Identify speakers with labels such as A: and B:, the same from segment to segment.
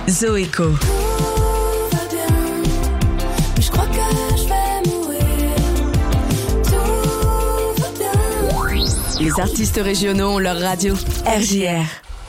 A: Zoéco. Les artistes régionaux ont leur radio. RJR.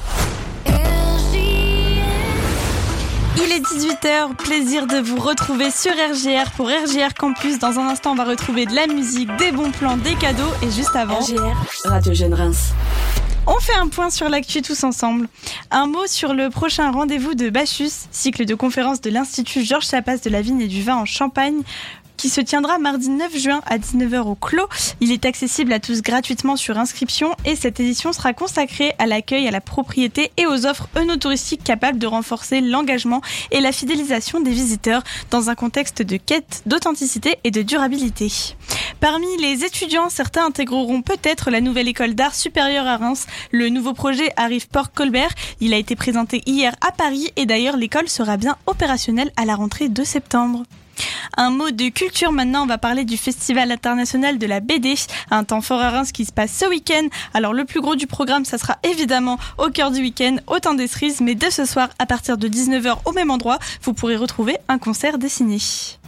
B: Il est 18h, plaisir de vous retrouver sur RJR pour RJR Campus. Dans un instant, on va retrouver de la musique, des bons plans, des cadeaux et juste avant...
A: RJR, Radio Jeune Reims.
B: On fait un point sur l'actu tous ensemble. Un mot sur le prochain rendez-vous de Bacchus, cycle de conférences de l'Institut Georges Chapas de la Vigne et du Vin en Champagne, qui se tiendra mardi 9 juin à 19h au Clos. Il est accessible à tous gratuitement sur inscription et cette édition sera consacrée à l'accueil, à la propriété et aux offres œnotouristiques capables de renforcer l'engagement et la fidélisation des visiteurs dans un contexte de quête d'authenticité et de durabilité. Parmi les étudiants, certains intégreront peut-être la nouvelle école d'art supérieure à Reims. Le nouveau projet arrive Port Colbert. Il a été présenté hier à Paris et d'ailleurs l'école sera bien opérationnelle à la rentrée de septembre. Un mot de culture maintenant, on va parler du Festival international de la BD, un temps fort à Reims qui se passe ce week-end. Alors le plus gros du programme, ça sera évidemment au cœur du week-end, au temps des cerises, mais dès ce soir, à partir de 19h au même endroit, vous pourrez retrouver un concert dessiné.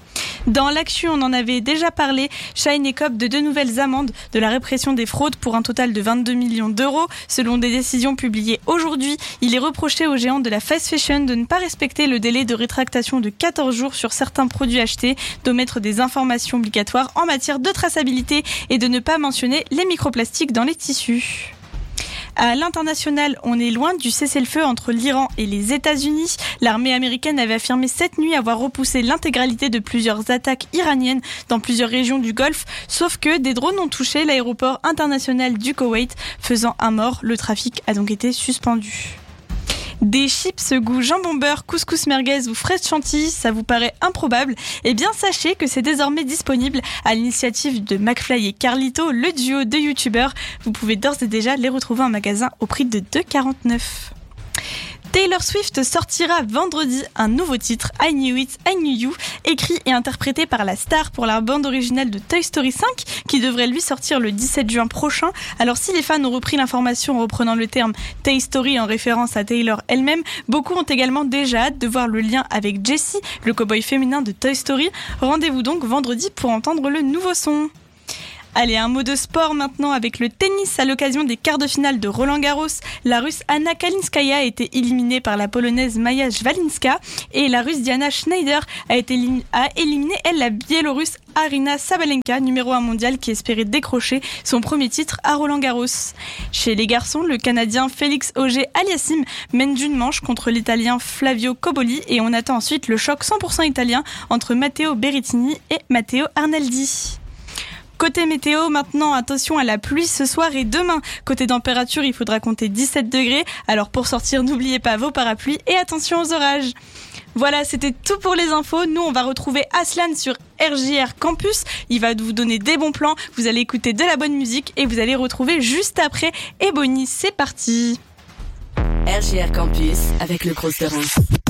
B: Dans l'actu, on en avait déjà parlé, Shine écope de 2 nouvelles amendes de la répression des fraudes pour un total de 22 millions d'euros. Selon des décisions publiées aujourd'hui, il est reproché aux géants de la fast fashion de ne pas respecter le délai de rétractation de 14 jours sur certains produits achetés, d'omettre des informations obligatoires en matière de traçabilité et de ne pas mentionner les microplastiques dans les tissus. À l'international, on est loin du cessez-le-feu entre l'Iran et les États-Unis. L'armée américaine avait affirmé cette nuit avoir repoussé l'intégralité de plusieurs attaques iraniennes dans plusieurs régions du Golfe, sauf que des drones ont touché l'aéroport international du Koweït, faisant un mort. Le trafic a donc été suspendu. Des chips goût jambon beurre, couscous merguez ou fraise chantilly, ça vous paraît improbable? Eh bien, sachez que c'est désormais disponible à l'initiative de McFly et Carlito, le duo de youtubeurs. Vous pouvez d'ores et déjà les retrouver en magasin au prix de 2,49 €. Taylor Swift sortira vendredi un nouveau titre, I Knew It, I Knew You, écrit et interprété par la star pour la bande originale de Toy Story 5, qui devrait lui sortir le 17 juin prochain. Alors si les fans ont repris l'information en reprenant le terme Toy Story en référence à Taylor elle-même, beaucoup ont également déjà hâte de voir le lien avec Jessie, le cow-boy féminin de Toy Story. Rendez-vous donc vendredi pour entendre le nouveau son. Allez, un mot de sport maintenant avec le tennis à l'occasion des quarts de finale de Roland-Garros. La Russe Anna Kalinskaya a été éliminée par la Polonaise Maja Szwalinska et la Russe Diana Schneider a éliminé, elle, la Biélorusse Aryna Sabalenka, numéro 1 mondial, qui espérait décrocher son premier titre à Roland-Garros. Chez les garçons, le Canadien Félix Auger-Aliassime mène d'une manche contre l'Italien Flavio Cobolli et on attend ensuite le choc 100% italien entre Matteo Berrettini et Matteo Arnaldi. Côté météo, maintenant, attention à la pluie ce soir et demain. Côté température, il faudra compter 17 degrés. Alors pour sortir, n'oubliez pas vos parapluies et attention aux orages. Voilà, c'était tout pour les infos. Nous, on va retrouver Aslan sur RJR Campus. Il va vous donner des bons plans. Vous allez écouter de la bonne musique et vous allez retrouver juste après Ebony. C'est parti.
A: RJR Campus avec le Cross de Reims.